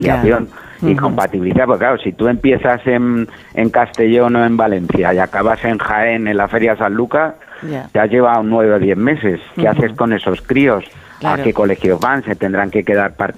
conciliación y compatibilidad, porque claro, si tú empiezas en Castellón o en Valencia y acabas en Jaén, en la Feria San Lucas, te has llevado 9 o 10 meses. ¿Qué haces con esos críos? Claro. ¿A qué colegios van? Se tendrán que quedar parte